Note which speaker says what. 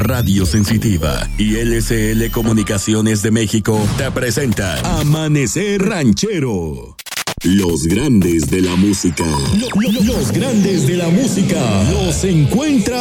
Speaker 1: Radio Sensitiva y LCL Comunicaciones de México te presenta Amanecer Ranchero. Los grandes de la música. Los grandes de la música los encuentra